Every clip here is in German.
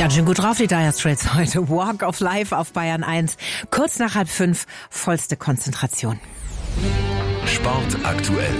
Ganz schön gut drauf, die Dire Straits heute. Walk of Life auf Bayern 1. Kurz nach 4:30, vollste Konzentration. Sport aktuell.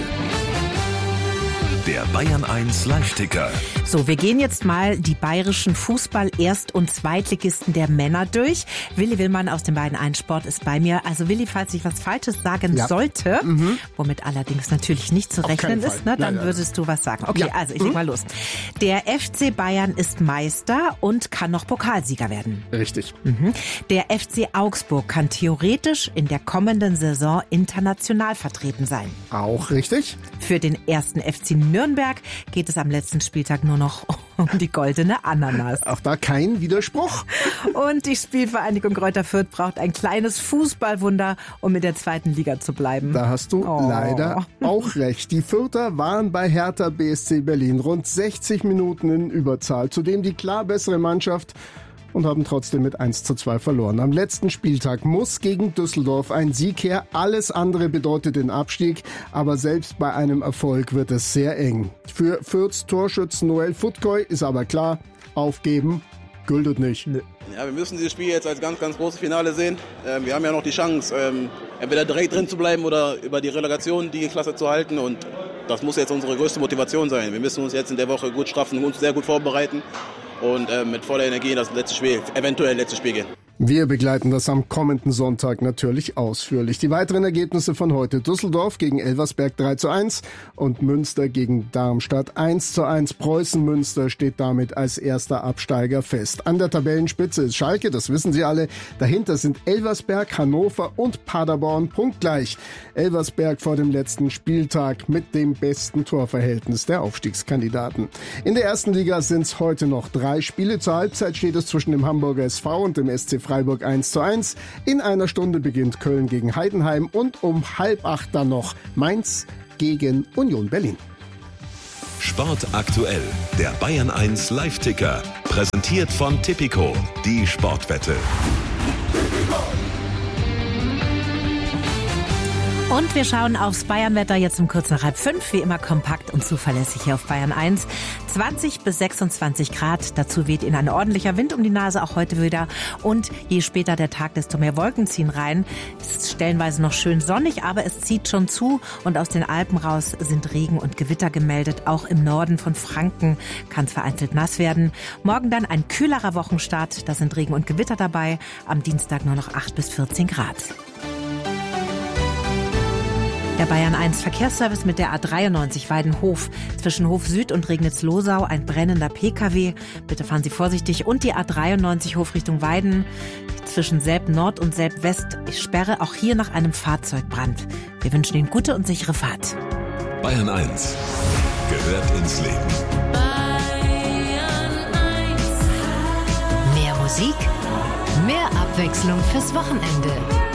Der Bayern 1 Live-Ticker. So, wir gehen jetzt mal die bayerischen Fußball-Erst- und Zweitligisten der Männer durch. Willi Willmann aus dem Bayern 1 Sport ist bei mir. Also Willi, falls ich was Falsches sagen sollte, womit allerdings natürlich nicht zu rechnen ist, ne, dann würdest du was sagen. Okay, also ich leg mal los. Der FC Bayern ist Meister und kann noch Pokalsieger werden. Richtig. Der FC Augsburg kann theoretisch in der kommenden Saison international vertreten sein. Auch richtig. Für den ersten FC Nürnberg geht es am letzten Spieltag nur noch um die goldene Ananas. Auch da kein Widerspruch. Und die Spielvereinigung Greuther Fürth braucht ein kleines Fußballwunder, um in der zweiten Liga zu bleiben. Da hast du leider auch recht. Die Fürther waren bei Hertha BSC Berlin rund 60 Minuten in Überzahl. Zudem die klar bessere Mannschaft und haben trotzdem mit 1:2 verloren. Am letzten Spieltag muss gegen Düsseldorf ein Sieg her. Alles andere bedeutet den Abstieg, aber selbst bei einem Erfolg wird es sehr eng. Für Fürths Torschützen Noel Futkoy ist aber klar, aufgeben gültet nicht. Ja, wir müssen dieses Spiel jetzt als ganz, ganz großes Finale sehen. Wir haben ja noch die Chance, entweder direkt drin zu bleiben oder über die Relegation die Klasse zu halten. Und das muss jetzt unsere größte Motivation sein. Wir müssen uns jetzt in der Woche gut straffen und uns sehr gut vorbereiten und mit voller Energie in das eventuell letzte Spiel gehen. Wir begleiten das am kommenden Sonntag natürlich ausführlich. Die weiteren Ergebnisse von heute: Düsseldorf gegen Elversberg 3:1 und Münster gegen Darmstadt 1:1. Preußen-Münster steht damit als erster Absteiger fest. An der Tabellenspitze ist Schalke, das wissen Sie alle. Dahinter sind Elversberg, Hannover und Paderborn punktgleich. Elversberg vor dem letzten Spieltag mit dem besten Torverhältnis der Aufstiegskandidaten. In der ersten Liga sind es heute noch 3 Spiele. Zur Halbzeit steht es zwischen dem Hamburger SV und dem SC Freiburg 1:1. In einer Stunde beginnt Köln gegen Heidenheim und um 7:30 dann noch Mainz gegen Union Berlin. Sport aktuell. Der Bayern 1 Live-Ticker. Präsentiert von Tipico. Die Sportwette. Und wir schauen aufs Bayernwetter jetzt um kurz nach 4:30, wie immer kompakt und zuverlässig hier auf Bayern 1. 20 bis 26 Grad, dazu weht Ihnen ein ordentlicher Wind um die Nase, auch heute wieder. Und je später der Tag, desto mehr Wolken ziehen rein. Es ist stellenweise noch schön sonnig, aber es zieht schon zu. Und aus den Alpen raus sind Regen und Gewitter gemeldet. Auch im Norden von Franken kann es vereinzelt nass werden. Morgen dann ein kühlerer Wochenstart, da sind Regen und Gewitter dabei. Am Dienstag nur noch 8 bis 14 Grad. Der Bayern 1 Verkehrsservice mit der A93 Weidenhof. Zwischen Hof Süd und Regnitz-Losau ein brennender PKW. Bitte fahren Sie vorsichtig. Und die A93 Hof Richtung Weiden. Zwischen Selb Nord und Selb West. Ich sperre auch hier nach einem Fahrzeugbrand. Wir wünschen Ihnen gute und sichere Fahrt. Bayern 1 gehört ins Leben. Bayern 1. Mehr Musik, mehr Abwechslung fürs Wochenende.